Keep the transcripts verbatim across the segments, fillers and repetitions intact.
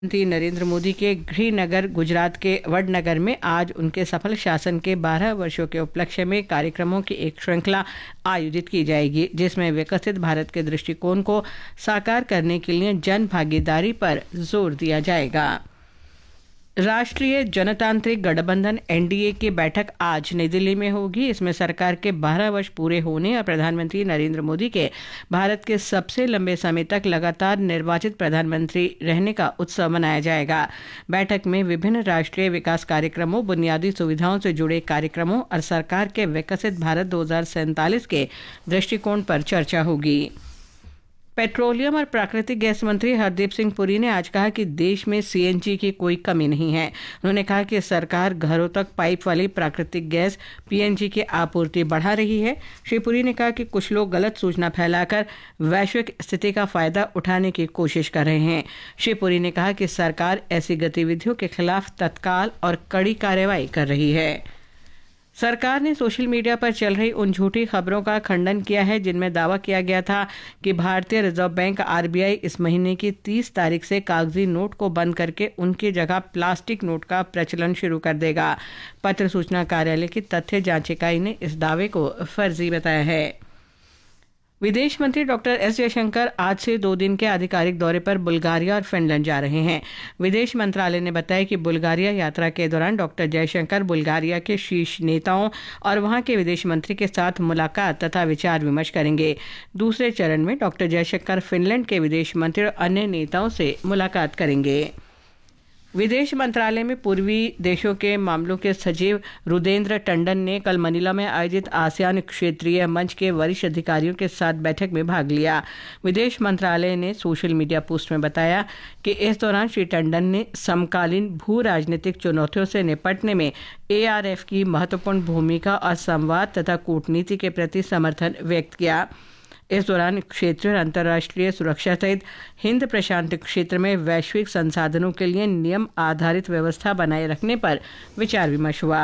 प्रधानमंत्री नरेंद्र मोदी के गृह नगर गुजरात के वडनगर में आज उनके सफल शासन के बारह वर्षों के उपलक्ष्य में कार्यक्रमों की एक श्रृंखला आयोजित की जाएगी, जिसमें विकसित भारत के दृष्टिकोण को साकार करने के लिए जन भागीदारी पर जोर दिया जाएगा। राष्ट्रीय जनतांत्रिक गठबंधन एनडीए की बैठक आज नई दिल्ली में होगी। इसमें सरकार के बारह वर्ष पूरे होने और प्रधानमंत्री नरेंद्र मोदी के भारत के सबसे लंबे समय तक लगातार निर्वाचित प्रधानमंत्री रहने का उत्सव मनाया जाएगा। बैठक में विभिन्न राष्ट्रीय विकास कार्यक्रमों, बुनियादी सुविधाओं से जुड़े कार्यक्रमों और सरकार के विकसित भारत दो हज़ार सैंतालीस के दृष्टिकोण पर चर्चा होगी। पेट्रोलियम और प्राकृतिक गैस मंत्री हरदीप सिंह पुरी ने आज कहा कि देश में सीएनजी की कोई कमी नहीं है। उन्होंने कहा कि सरकार घरों तक पाइप वाली प्राकृतिक गैस पीएनजी की आपूर्ति बढ़ा रही है। श्री पुरी ने कहा कि कुछ लोग गलत सूचना फैलाकर वैश्विक स्थिति का फायदा उठाने की कोशिश कर रहे हैं। श्री पुरी ने कहा कि सरकार ऐसी गतिविधियों के खिलाफ तत्काल और कड़ी कार्रवाई कर रही है। सरकार ने सोशल मीडिया पर चल रही उन झूठी खबरों का खंडन किया है जिनमें दावा किया गया था कि भारतीय रिजर्व बैंक आरबीआई इस महीने की तीस तारीख से कागजी नोट को बंद करके उनकी जगह प्लास्टिक नोट का प्रचलन शुरू कर देगा। पत्र सूचना कार्यालय की तथ्य जांच इकाई ने इस दावे को फर्जी बताया है। विदेश मंत्री डॉक्टर एस जयशंकर आज से दो दिन के आधिकारिक दौरे पर बुल्गारिया और फिनलैंड जा रहे हैं। विदेश मंत्रालय ने बताया कि बुल्गारिया यात्रा के दौरान डॉक्टर जयशंकर बुल्गारिया के शीर्ष नेताओं और वहां के विदेश मंत्री के साथ मुलाकात तथा विचार विमर्श करेंगे। दूसरे चरण में डॉक्टर जयशंकर फिनलैंड के विदेश मंत्री और अन्य नेताओं से मुलाकात करेंगे। विदेश मंत्रालय में पूर्वी देशों के मामलों के सचिव रुदेंद्र टंडन ने कल मनीला में आयोजित आसियान क्षेत्रीय मंच के वरिष्ठ अधिकारियों के साथ बैठक में भाग लिया। विदेश मंत्रालय ने सोशल मीडिया पोस्ट में बताया कि इस दौरान श्री टंडन ने समकालीन भू राजनीतिक चुनौतियों से निपटने में एआरएफ की महत्वपूर्ण भूमिका और संवाद तथा कूटनीति के प्रति समर्थन व्यक्त किया। इस दौरान क्षेत्रीय और अंतर्राष्ट्रीय सुरक्षा सहित हिंद प्रशांत क्षेत्र में वैश्विक संसाधनों के लिए नियम आधारित व्यवस्था बनाए रखने पर विचार विमर्श हुआ।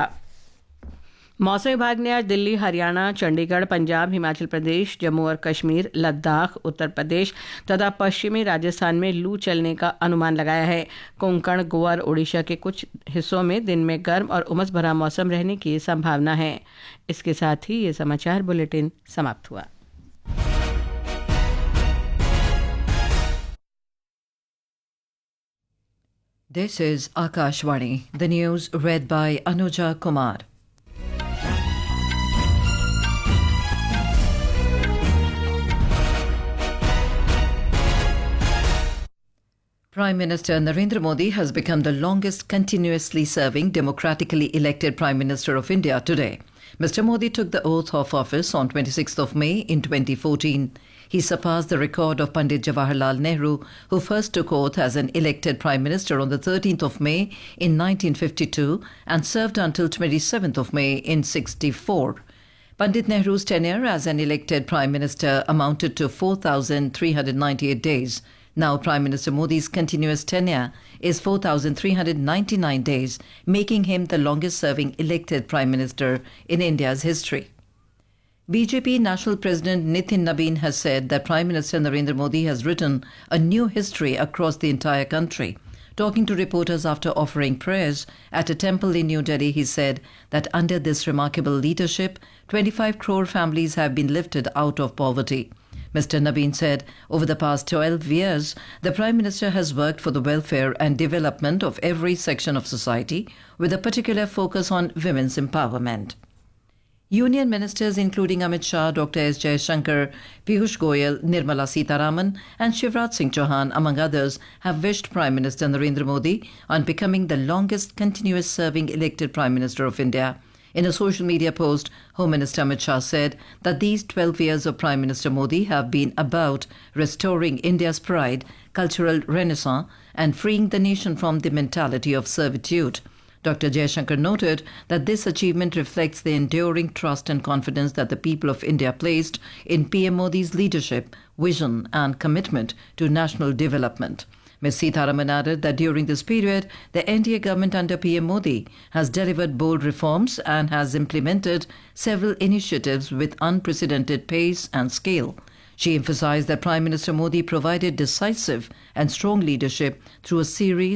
मौसम विभाग ने आज दिल्ली, हरियाणा, चंडीगढ़, पंजाब, हिमाचल प्रदेश, जम्मू और कश्मीर, लद्दाख, उत्तर प्रदेश तथा पश्चिमी राजस्थान में लू चलने का अनुमान लगाया है। कोंकण, गोवा और ओडिशा के कुछ हिस्सों में दिन में गर्म और उमस भरा मौसम रहने की संभावना है। इसके साथ ही ये समाचार बुलेटिन समाप्त हुआ। This is Akashvani, the news read by Anuja Kumar. Prime Minister Narendra Modi has become the longest continuously serving democratically elected Prime Minister of India today. Mister Modi took the oath of office on twenty-sixth of May in twenty fourteen. He surpassed the record of Pandit Jawaharlal Nehru, who first took oath as an elected Prime Minister on the thirteenth of May in nineteen fifty-two and served until twenty-seventh of May in sixty-four. Pandit Nehru's tenure as an elected Prime Minister amounted to four thousand three hundred ninety-eight days. Now Prime Minister Modi's continuous tenure is four thousand three hundred ninety-nine days, making him the longest-serving elected Prime Minister in India's history. B J P National President Nitin Nabin has said that Prime Minister Narendra Modi has written a new history across the entire country. Talking to reporters after offering prayers at a temple in New Delhi, he said that under this remarkable leadership, twenty-five crore families have been lifted out of poverty. Mister Nabin said over the past twelve years, the Prime Minister has worked for the welfare and development of every section of society, with a particular focus on women's empowerment. Union ministers including Amit Shah, Doctor S. Jayashankar, Piyush Goyal, Nirmala Sitharaman and Shivraj Singh Chauhan, among others, have wished Prime Minister Narendra Modi on becoming the longest continuous serving elected Prime Minister of India. In a social media post, Home Minister Amit Shah said that these twelve years of Prime Minister Modi have been about restoring India's pride, cultural renaissance and freeing the nation from the mentality of servitude. Doctor Jayashankar noted that this achievement reflects the enduring trust and confidence that the people of India placed in P M Modi's leadership, vision and commitment to national development. Miz Sitharaman added that during this period, the N D A government under P M Modi has delivered bold reforms and has implemented several initiatives with unprecedented pace and scale. She emphasized that Prime Minister Modi provided decisive and strong leadership through a series